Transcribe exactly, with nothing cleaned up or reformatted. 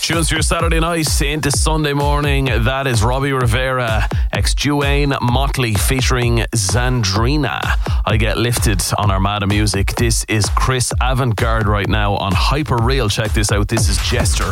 Tunes for your Saturday night into Sunday morning. That is Robbie Rivera, ex-Duane Motley featuring Zandrina. I Get Lifted on Armada Music. This is Chris Avantgarde right now on Hyper Real. Check this out. This is Jester.